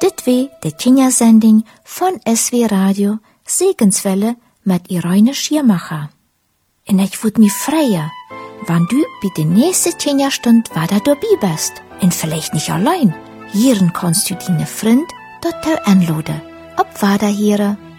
Dit wie de Kindersending von SW Radio Segenswelle mit Irene Schirmacher. En ich würd mich freuen, wenn du bei der nächsten Kinderstund weiter dabei bist. Und vielleicht nicht allein. Hier kannst du deine Freund dort anladen. Ob weiter hier.